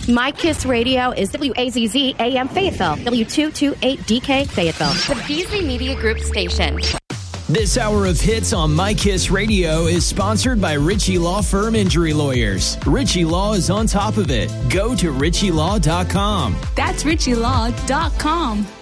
My Kiss Radio is WAZZ AM Fayetteville, W228DK Fayetteville. The Beasley Media Group station. This hour of hits on My Kiss Radio is sponsored by Ritchie Law Firm Injury Lawyers. Ritchie Law is on top of it. Go to ritchielaw.com. That's ritchielaw.com.